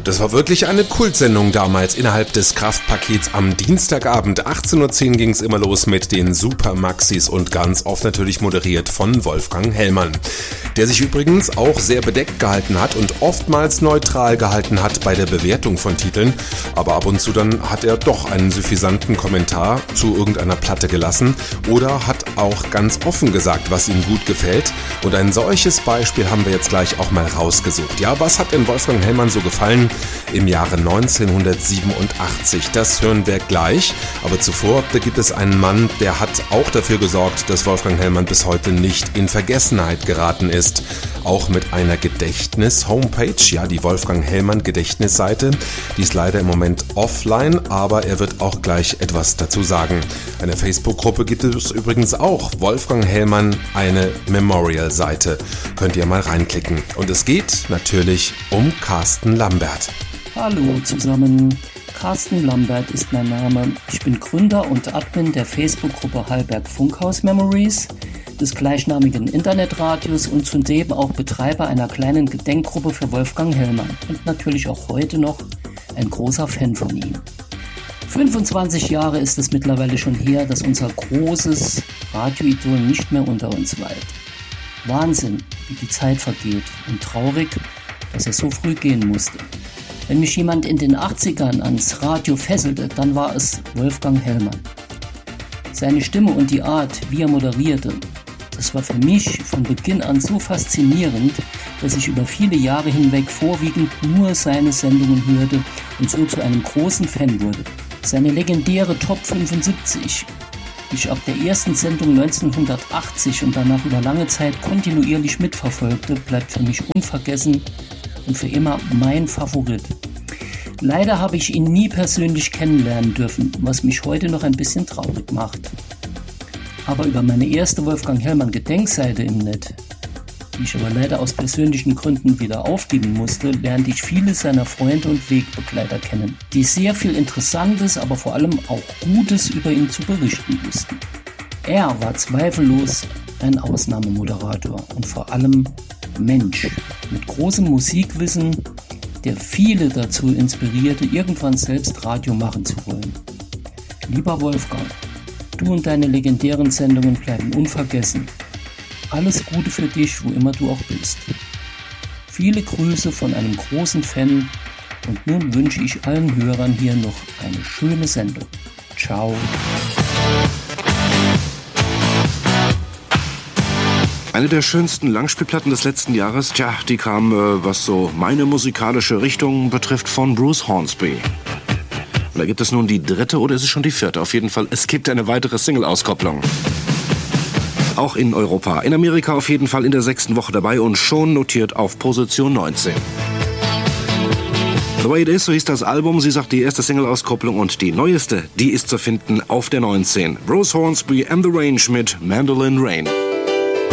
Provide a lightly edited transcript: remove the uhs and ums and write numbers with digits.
Das war wirklich eine Kultsendung damals innerhalb des Kraftpakets. Am Dienstagabend 18:10 Uhr ging es immer los mit den Super Maxis und ganz oft natürlich moderiert von Wolfgang Hellmann, der sich übrigens auch sehr bedeckt gehalten hat und oftmals neutral gehalten hat bei der Bewertung von Titeln, aber ab und zu dann hat er doch einen suffisanten Kommentar zu irgendeiner Platte gelassen oder hat auch ganz offen gesagt, was ihm gut gefällt, und ein solches Beispiel haben wir jetzt gleich auch mal rausgesucht. Ja, was hat denn Wolfgang Hellmann so gefallen im Jahre 1987? Das hören wir gleich, aber zuvor, da gibt es einen Mann, der hat auch dafür gesorgt, dass Wolfgang Hellmann bis heute nicht in Vergessenheit geraten ist. Auch mit einer Gedächtnis-Homepage, ja, die Wolfgang Hellmann Gedächtnisseite, die ist leider im Moment offline, aber er wird auch gleich etwas dazu sagen. Eine Facebook-Gruppe gibt es übrigens auch, Wolfgang Hellmann, eine Memorial-Seite. Könnt ihr mal reinklicken. Und es geht natürlich um Carsten Lambert. Hallo zusammen, Carsten Lambert ist mein Name. Ich bin Gründer und Admin der Facebook-Gruppe Hallberg Funkhaus Memories, des gleichnamigen Internetradios und zudem auch Betreiber einer kleinen Gedenkgruppe für Wolfgang Hellmann und natürlich auch heute noch ein großer Fan von ihm. 25 Jahre ist es mittlerweile schon her, dass unser großes Radioidol nicht mehr unter uns weilt. Wahnsinn, wie die Zeit vergeht, und traurig, dass er so früh gehen musste. Wenn mich jemand in den 80ern ans Radio fesselte, dann war es Wolfgang Hellmann. Seine Stimme und die Art, wie er moderierte, das war für mich von Beginn an so faszinierend, dass ich über viele Jahre hinweg vorwiegend nur seine Sendungen hörte und so zu einem großen Fan wurde. Seine legendäre Top 75, die ich ab der ersten Sendung 1980 und danach über lange Zeit kontinuierlich mitverfolgte, bleibt für mich unvergessen und für immer mein Favorit. Leider habe ich ihn nie persönlich kennenlernen dürfen, was mich heute noch ein bisschen traurig macht. Aber über meine erste Wolfgang Hellmann Gedenkseite im Netz, die ich aber leider aus persönlichen Gründen wieder aufgeben musste, lernte ich viele seiner Freunde und Wegbegleiter kennen, die sehr viel Interessantes, aber vor allem auch Gutes über ihn zu berichten wussten. Er war zweifellos ein Ausnahmemoderator und vor allem Mensch mit großem Musikwissen, der viele dazu inspirierte, irgendwann selbst Radio machen zu wollen. Lieber Wolfgang, du und deine legendären Sendungen bleiben unvergessen. Alles Gute für dich, wo immer du auch bist. Viele Grüße von einem großen Fan, und nun wünsche ich allen Hörern hier noch eine schöne Sendung. Ciao. Eine der schönsten Langspielplatten des letzten Jahres, die kam, was so meine musikalische Richtung betrifft, von Bruce Hornsby. Und da gibt es nun die dritte, oder ist es schon die vierte? Auf jeden Fall, es gibt eine weitere Single-Auskopplung. Auch in Europa. In Amerika auf jeden Fall in der 6. Woche dabei und schon notiert auf Position 19. The Way It Is, so hieß das Album. Sie sagt, die erste Single-Auskopplung, und die neueste, die ist zu finden auf der 19. Bruce Hornsby and the Range mit Mandolin Rain.